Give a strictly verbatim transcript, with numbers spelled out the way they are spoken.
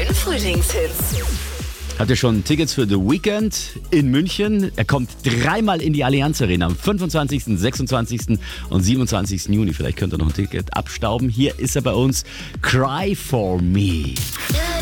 neuen Frühlingshits. Habt ihr schon Tickets für The Weeknd in München? Er kommt dreimal in die Allianz Arena am fünfundzwanzigsten, sechsundzwanzigsten und siebenundzwanzigsten Juni. Vielleicht könnt ihr noch ein Ticket abstauben. Hier ist er bei uns. Cry for Me.